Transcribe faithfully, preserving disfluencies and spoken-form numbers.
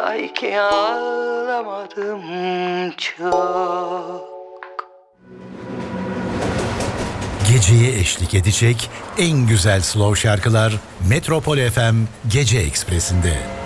Ay ki ağlamadım çok. Geceye eşlik edecek en güzel slow şarkılar Metropol F M Gece Ekspresi'nde.